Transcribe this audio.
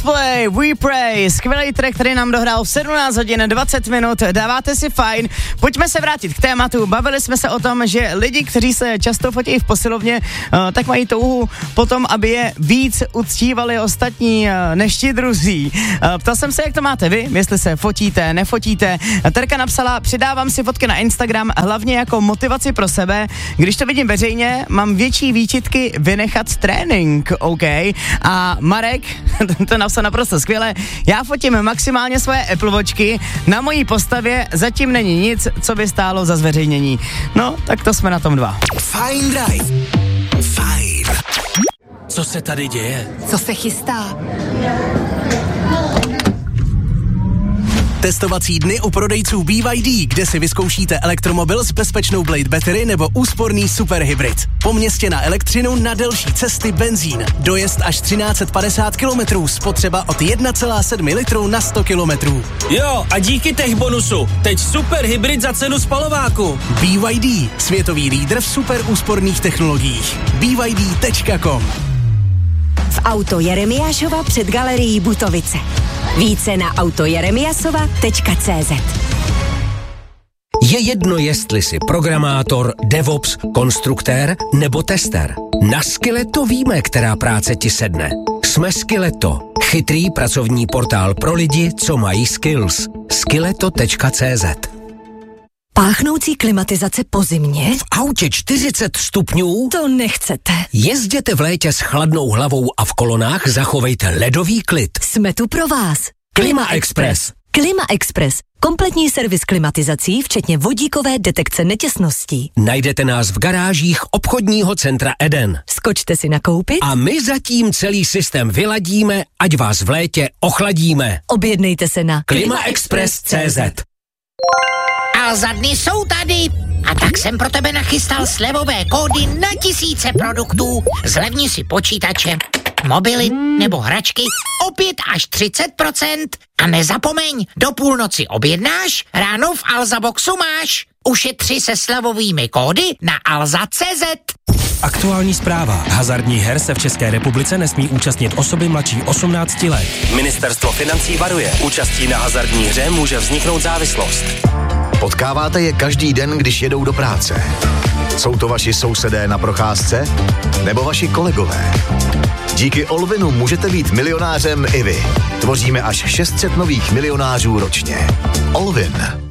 Coldplay, We Pray, skvělý track, který nám dohrál v 17 hodin 20 minut, dáváte si fajn. Pojďme se vrátit k tématu, bavili jsme se o tom, že lidi, kteří se často fotí v posilovně, tak mají touhu potom, aby je víc uctívali ostatní než ti druzí. Ptal jsem se, jak to máte vy, jestli se fotíte, nefotíte. Terka napsala, přidávám si fotky na Instagram, hlavně jako motivaci pro sebe. Když to vidím veřejně, mám větší výčitky vynechat trénink, OK. A Marek, to napsal naprosto skvěle, já fotím maximálně svoje Apple Watchky, na mojí postavě zatím není nic, co by stálo za zveřejnění. No, tak to jsme na tom dva. Fajn Drive. Fajn. Co se tady děje? Co se chystá? Testovací dny u prodejců BYD, kde si vyzkoušíte elektromobil s bezpečnou Blade Battery nebo úsporný superhybrid. Po městě na elektřinu, na delší cesty benzín. Dojezd až 1350 km, spotřeba od 1,7 litru na 100 km. Jo, a díky tech bonusu, teď superhybrid za cenu spalováku. BYD, světový lídr v super úsporných technologiích. BYD.com. V Auto Jeremiášova před galerií Butovice. Více na autojeremiasova.cz. Je jedno, jestli jsi programátor, DevOps, konstruktér nebo tester. Na Skilleto víme, která práce ti sedne. Jsme Skilleto, chytrý pracovní portál pro lidi, co mají skills. Skilleto.cz. Páchnoucí klimatizace po zimě? V autě 40 stupňů? To nechcete. Jezděte v létě s chladnou hlavou a v kolonách zachovejte ledový klid. Jsme tu pro vás. Klima Express. Klima Express. Kompletní servis klimatizací, včetně vodíkové detekce netěsností. Najdete nás v garážích obchodního centra Eden. Skočte si nakoupit a my zatím celý systém vyladíme, ať vás v létě ochladíme. Objednejte se na klimaexpress.cz. Alza dny jsou tady a tak jsem pro tebe nachystal slevové kódy na tisíce produktů. Zlevni si počítače, mobily nebo hračky o 5 až 30%. A nezapomeň, do půlnoci objednáš, ráno v Alza Boxu máš. Ušetři se slevovými kódy na alza.cz. Aktuální zpráva. Hazardních her se v České republice nesmí účastnit osoby mladší 18 let. Ministerstvo financí varuje. Účastí na hazardní hře může vzniknout závislost. Potkáváte je každý den, když jedou do práce. Jsou to vaši sousedé na procházce? Nebo vaši kolegové? Díky Olvinu můžete být milionářem i vy. Tvoříme až 600 nových milionářů ročně. Olvin.